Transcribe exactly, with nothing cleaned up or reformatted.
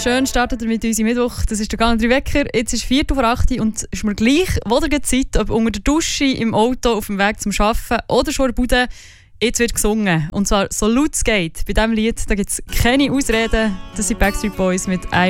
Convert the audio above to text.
schön startet ihr mit uns am Mittwoch. Das ist der Gang drei Wecker. Jetzt ist Viertel vor acht und es ist mir gleich, wo ihr Zeit, ob unter der Dusche, im Auto, auf dem Weg zum Arbeiten oder schon in der Bude. Jetzt wird gesungen. Und zwar so laut es geht. Bei diesem Lied gibt es keine Ausreden. Das sind Backstreet Boys mit I